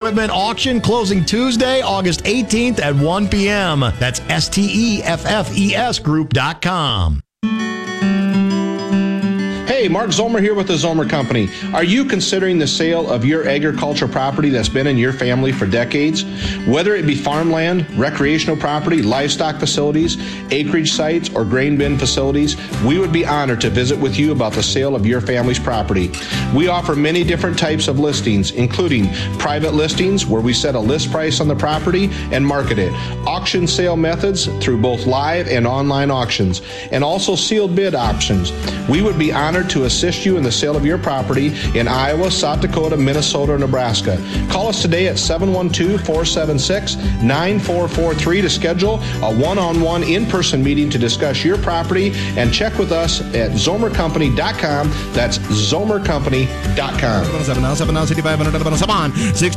Event auction closing Tuesday, August 18th at 1 p.m. That's STEFFESgroup.com. Hey, Mark Zomer here with the Zomer Company. Are you considering the sale of your agricultural property that's been in your family for decades? Whether it be farmland, recreational property, livestock facilities, acreage sites, or grain bin facilities, we would be honored to visit with you about the sale of your family's property. We offer many different types of listings, including private listings where we set a list price on the property and market it, auction sale methods through both live and online auctions, and also sealed bid options. We would be honored to assist you in the sale of your property in Iowa, South Dakota, Minnesota, or Nebraska. Call us today at 712-476-9443 to schedule a one-on-one in-person meeting to discuss your property, and check with us at zomercompany.com. That's zomercompany.com.